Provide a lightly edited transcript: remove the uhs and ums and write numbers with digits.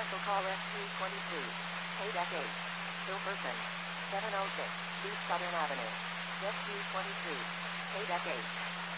cancel call SG23. Paydeck 8. Bill person. 706 East Southern Avenue. SG23. Paydeck 8.